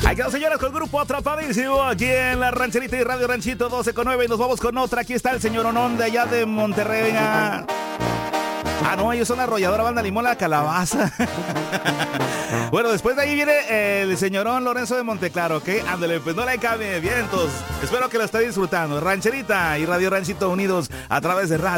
Ahí quedó, señores, con el grupo Atrapadísimo aquí en la Rancherita y Radio Ranchito 12:09. Y nos vamos con otra. Aquí está el señor Onón de allá de Monterrey. Venga. Ah, no, ellos son la Arrolladora Banda Limón La Calabaza. Bueno, después de ahí viene el señorón Lorenzo de Monteclaro, ¿ok? Ándale, pues no le cambie, vientos. Espero que lo esté disfrutando. Rancherita y Radio Ranchito unidos a través de radio.